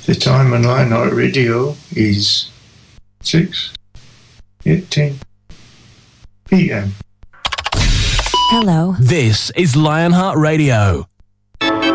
The time on Lionheart Radio is 6:10 p.m. Hello. This is Lionheart Radio.